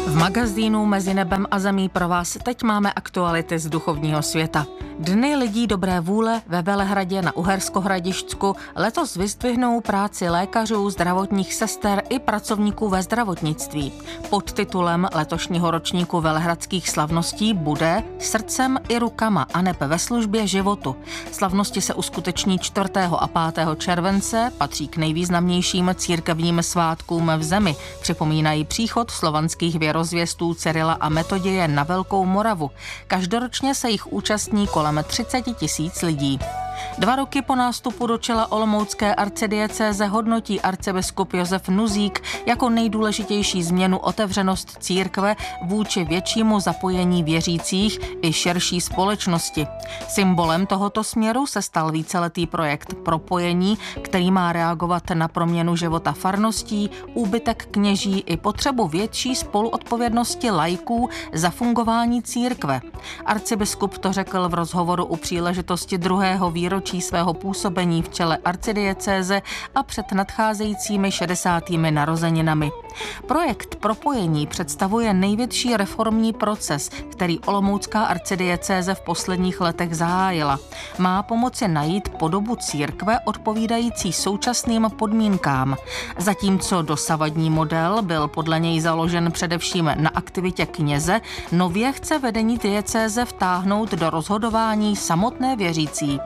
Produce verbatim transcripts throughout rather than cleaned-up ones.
V magazínu Mezi nebem a zemí pro vás teď máme aktuality z duchovního světa. Dny lidí dobré vůle ve Velehradě na Uherskohradišťsku letos vyzdvihnou práci lékařů, zdravotních sester i pracovníků ve zdravotnictví. Pod titulem letošního ročníku velehradských slavností bude Srdcem i rukama aneb ve službě životu. Slavnosti se uskuteční čtvrtého a pátého července, patří k nejvýznamnějším církevním svátkům v zemi. Připomínají příchod slovanských věrozvěstů Cyrila a Metoděje na Velkou Moravu. Každoročně se jich účastní kolem třicet tisíc lidí. Dva roky po nástupu do čela olomoucké arcidiecéze hodnotí arcibiskup Josef Nuzík jako nejdůležitější změnu otevřenost církve vůči většímu zapojení věřících i širší společnosti. Symbolem tohoto směru se stal víceletý projekt Propojení, který má reagovat na proměnu života farností, úbytek kněží i potřebu větší spoluodpovědnosti laiků za fungování církve. Arcibiskup to řekl v rozhovoru u příležitosti druhého výročí svého působení v čele arcidiecéze a před nadcházejícími šedesátými narozeninami. Projekt Propojení představuje největší reformní proces, který olomoucká arcidiecéze v posledních letech zahájila. Má pomoci najít podobu církve odpovídající současným podmínkám. Zatímco dosavadní model byl podle něj založen především na aktivitě kněze, nově chce vedení diecéze vtáhnout do rozhodování samotné věřící.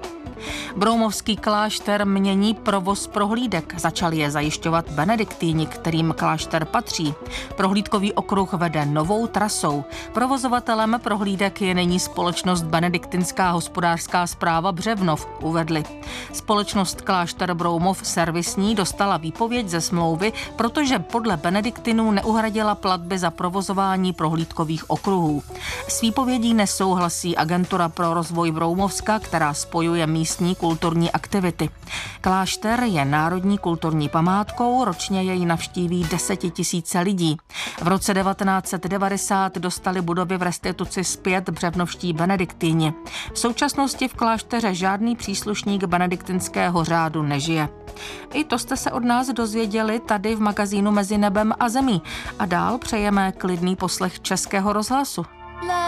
Broumovský klášter mění provoz prohlídek. Začali je zajišťovat benediktýni, kterým klášter patří. Prohlídkový okruh vede novou trasou. Provozovatelem prohlídek je nyní společnost Benediktinská hospodářská správa Břevnov, uvedli. Společnost Klášter Broumov servisní dostala výpověď ze smlouvy, protože podle benediktinů neuhradila platby za provozování prohlídkových okruhů. S výpovědí nesouhlasí Agentura pro rozvoj Broumovska, která spojuje místní kulturní aktivity. Klášter je národní kulturní památkou, ročně jej navštíví desetitisíce lidí. V roce devatenáct set devadesát dostali budovy v restituci zpět břevnovští benediktíni. V současnosti v klášteře žádný příslušník benediktinského řádu nežije. I to jste se od nás dozvěděli tady v magazínu Mezi nebem a zemí. A dál přejeme klidný poslech Českého rozhlasu.